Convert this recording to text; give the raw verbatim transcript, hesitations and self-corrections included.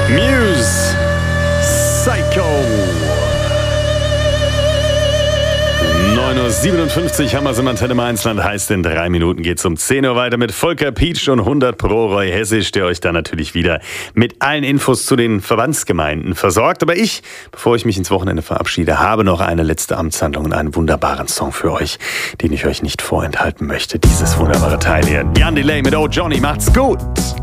Muse, Psycho. neun Uhr siebenundfünfzig, haben wir es im Antenne Mainzland, heißt in drei Minuten geht's um zehn Uhr weiter mit Volker Pietsch und hundert Pro Roy Hessisch, der euch dann natürlich wieder mit allen Infos zu den Verbandsgemeinden versorgt. Aber ich, bevor ich mich ins Wochenende verabschiede, habe noch eine letzte Amtshandlung und einen wunderbaren Song für euch, den ich euch nicht vorenthalten möchte. Dieses wunderbare Teil hier. Jan Delay mit Oh Johnny, macht's gut!